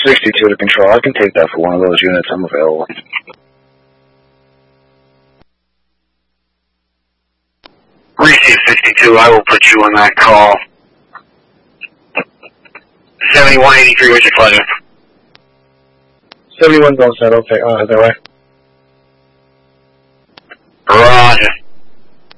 62 to control. I can take that for one of those units. I'm available. Receive 62, I will put you on that call. 7183, what's your pleasure? 71's all set. Okay, their way. Roger.